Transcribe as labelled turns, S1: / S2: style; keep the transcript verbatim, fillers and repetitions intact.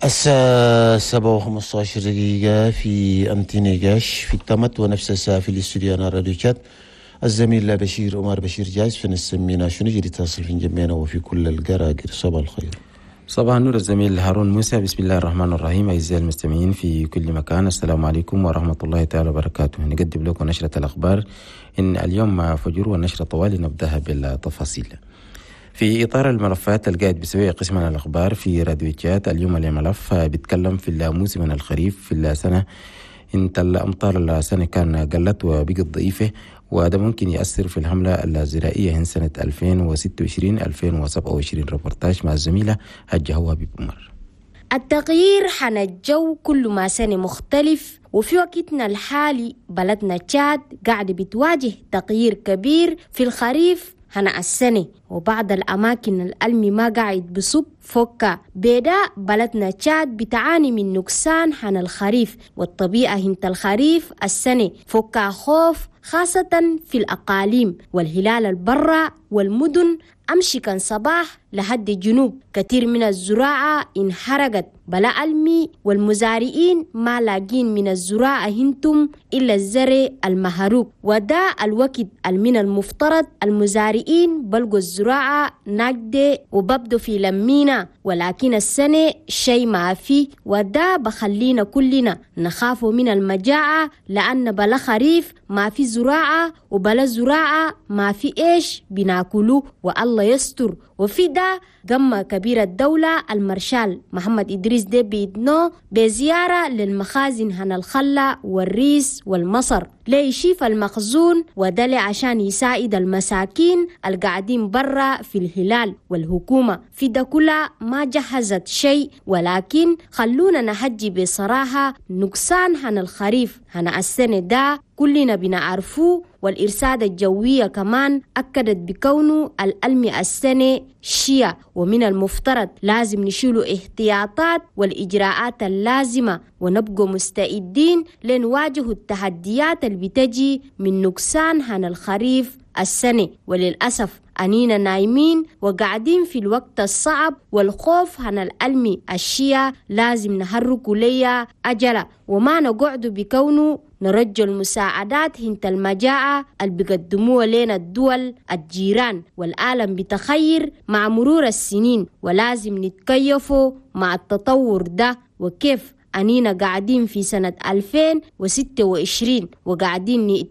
S1: الساعة سبعة وخمسة عشر دقيقة في أمتينيغاش في التمت، ونفس الساعة في الاستوديو أنا راديو تشات. الزميل بشير عمر بشير جاهز في نسمينا شنو يجري تصل في جميعنا وفي كل القراقر. صباح الخير.
S2: صباح النور الزميل هارون موسى. بسم الله الرحمن الرحيم. أعزائي المستمعين في كل مكان، السلام عليكم ورحمة الله تعالى وبركاته. نقدم لكم نشرة الأخبار إن اليوم فجر، والنشرة طوال نبدأها بالتفاصيل. في إطار الملفات القاعد بسوي قسمنا الأخبار في راديو تشات، اليوم الملف بيتكلم في موسم الخريف في السنة. انت الأمطار السنة كان قلت وبقت ضعيفة، وهذا ممكن يأثر في الحملة الزراعية من سنة ألفين وستة وعشرين ألفين وسبعة وعشرين. ريبورتاج مع الزميلة هجة هو بمر.
S3: التغيير حن الجو كل ما سنة مختلف، وفي وقتنا الحالي بلدنا تشاد قاعد بتواجه تغيير كبير في الخريف هنا السنة، وبعض الأماكن الألمي ما قاعد بصب فوكا بيدا. بلدنا تشاد بتعاني من نقصان حن الخريف، والطبيعة هنت الخريف السنة فوكا خوف خاصة في الأقاليم والهلال البرة والمدن. أمشي كان صباح لحد الجنوب كثير من الزراعة انحرقت بلا ألمي، والمزارعين ما لاقين من الزراعة هنتم إلا الزرع المهروب، ودا الوقت من المفترض المزارعين بلقوا الزراعة ناقدة وببدو في لمينا، ولكن السنة شيء ما في، ودا بخلينا كلنا نخاف من المجاعة، لأن بلا خريف ما في زراعة، وبلا زراعة ما في إيش بناكلوه والله يستر. وفي ده قام كبير الدولة المارشال محمد إدريس دي بيدنو بزيارة للمخازن هنا الخلة والريس والمصر ليشيف المخزون، ودلي عشان يساعد المساكين القاعدين برا في الهلال. والحكومة في ده كلها ما جهزت شيء، ولكن خلونا نحجي بصراحة نقصان هنا الخريف هنا السنة ده كلنا بنعرفوه، والإرصاد الجوية كمان أكدت بكونه الألمي السنة شيا، ومن المفترض لازم نشيلوا احتياطات والإجراءات اللازمة ونبقوا مستعدين لنواجه التحديات اللي بتجي من نقصان هن الخريف السنة. وللأسف أنينا نايمين وقاعدين في الوقت الصعب، والخوف هن الألمي الشيا لازم نحركوا ليا أجلة، وما نقعدوا بكونه نرجو المساعدات هنت المجاعة اللي بيقدموها لنا الدول الجيران والعالم بتخير مع مرور السنين. ولازم نتكيفوا مع التطور ده، وكيف أنينا قاعدين في سنة ألفين وستة وعشرين وقاعدين